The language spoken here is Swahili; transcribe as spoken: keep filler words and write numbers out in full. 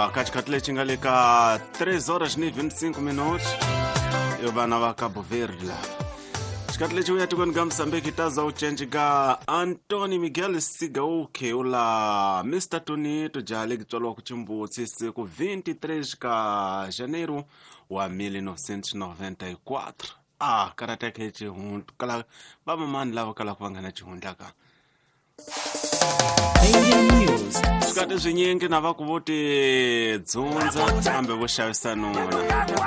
Ah, katikati chingaleka três horas e vinte e cinco minutos. Eu vou na Cabo Verde lá. Katikati chiuya tukoni ga Msambiki taza uchenji ga Antony Miguel Sigauke ula mister Tony tujale kitolwa kuchimbutsi siku vinte e três ka janeiro wa mil novecentos e noventa e quatro. Ah, karata ke chihundu kala baba mani lava kala kwangana chihundaka. Skate zvinyenge na vakuvote dzonza kambe voshavisanona.